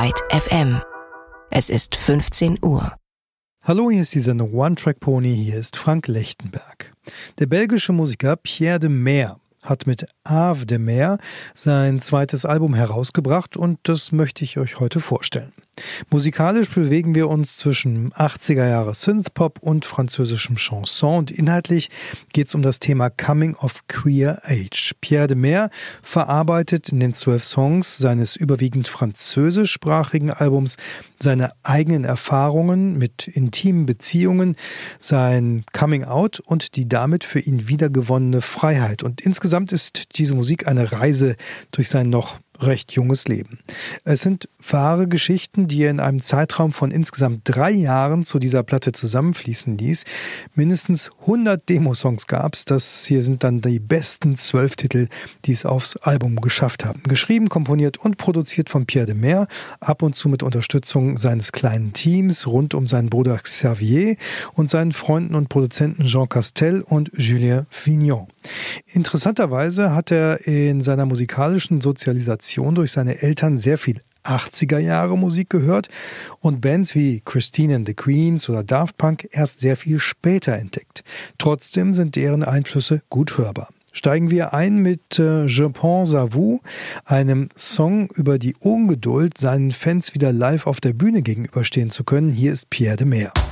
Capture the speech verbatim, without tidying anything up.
Byte F M. Es ist fünfzehn Uhr. Hallo, hier ist die Sendung One Track Pony, hier ist Frank Lechtenberg. Der belgische Musiker Pierre de Meer hat mit Ave de Mer sein zweites Album herausgebracht und das möchte ich euch heute vorstellen. Musikalisch bewegen wir uns zwischen achtziger Jahre Synthpop und französischem Chanson und inhaltlich geht es um das Thema Coming of Queer Age. Pierre de Meer verarbeitet in den zwölf Songs seines überwiegend französischsprachigen Albums seine eigenen Erfahrungen mit intimen Beziehungen, sein Coming Out und die damit für ihn wiedergewonnene Freiheit. Und insgesamt ist diese Musik eine Reise durch sein noch recht junges Leben. Es sind wahre Geschichten, die er in einem Zeitraum von insgesamt drei Jahren zu dieser Platte zusammenfließen ließ. Mindestens hundert Demosongs gab es. Das hier sind dann die besten zwölf Titel, die es aufs Album geschafft haben. Geschrieben, komponiert und produziert von Pierre de Meer, ab und zu mit Unterstützung seines kleinen Teams rund um seinen Bruder Xavier und seinen Freunden und Produzenten Jean Castel und Julien Vignon. Interessanterweise hat er in seiner musikalischen Sozialisation durch seine Eltern sehr viel achtziger Jahre Musik gehört und Bands wie Christine and the Queens oder Daft Punk erst sehr viel später entdeckt. Trotzdem sind deren Einflüsse gut hörbar. Steigen wir ein mit äh, Je pense à vous, einem Song über die Ungeduld, seinen Fans wieder live auf der Bühne gegenüberstehen zu können. Hier ist Pierre de Meer.